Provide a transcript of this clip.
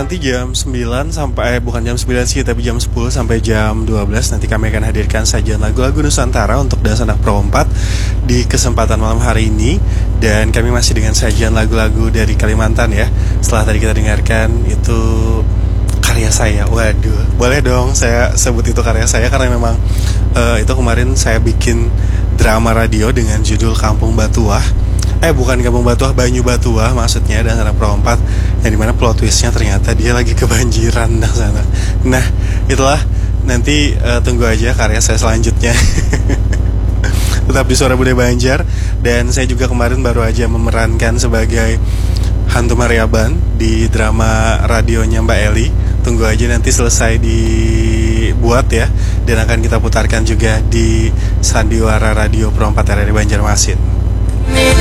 nanti jam 9 sampai bukan jam 9 sih, tapi jam 10 sampai jam 12 nanti kami akan hadirkan sajian lagu-lagu Nusantara untuk Das Anak Pro 4 di kesempatan malam hari ini. Dan kami masih dengan sajian lagu-lagu dari Kalimantan ya. Setelah tadi kita dengarkan itu karya saya. Waduh, boleh dong saya sebut itu karya saya karena memang itu kemarin saya bikin drama radio dengan judul Kampung Batuah. Bukan Kampung Batuah, Banyu Batuah maksudnya, Dan Anak Pro 4, yang dimana plot twistnya ternyata dia lagi kebanjiran dan sana. Nah itulah, nanti tunggu aja karya saya selanjutnya. Tetap di Suara Budaya Banjar. Dan saya juga kemarin baru aja memerankan sebagai Hantu Mariaban di drama radionya Mbak Eli. Tunggu aja nanti selesai dibuat ya, dan akan kita putarkan juga di Sandiwara Radio Pro 4 RRI Banjarmasin.